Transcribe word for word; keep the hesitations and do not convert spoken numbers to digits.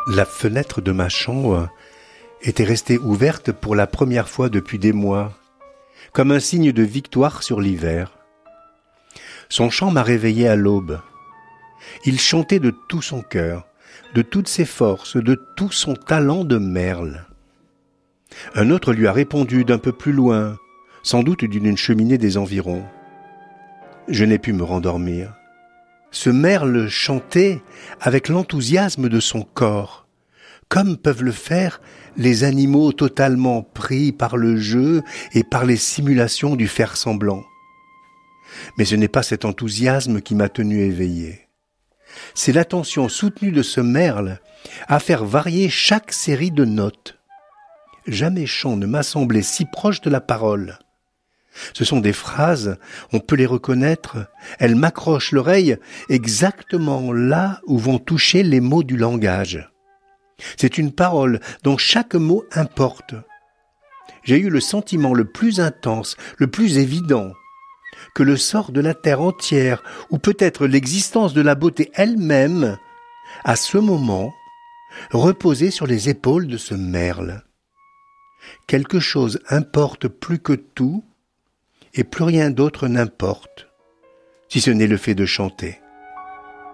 La fenêtre de ma chambre était restée ouverte pour la première fois depuis des mois, comme un signe de victoire sur l'hiver. Son chant m'a réveillé à l'aube. Il chantait de tout son cœur, de toutes ses forces, de tout son talent de merle. Un autre lui a répondu d'un peu plus loin, sans doute d'une cheminée des environs. Je n'ai pu me rendormir. Ce merle chantait avec l'enthousiasme de son corps, comme peuvent le faire les animaux totalement pris par le jeu et par les simulations du faire semblant. Mais ce n'est pas cet enthousiasme qui m'a tenu éveillé. C'est l'attention soutenue de ce merle à faire varier chaque série de notes. Jamais chant ne m'a semblé si proche de la parole. Ce sont des phrases, on peut les reconnaître, elles m'accrochent l'oreille exactement là où vont toucher les mots du langage. C'est une parole dont chaque mot importe. J'ai eu le sentiment le plus intense, le plus évident, que le sort de la terre entière, ou peut-être l'existence de la beauté elle-même, à ce moment, reposait sur les épaules de ce merle. Quelque chose importe plus que tout, et plus rien d'autre n'importe, si ce n'est le fait de chanter.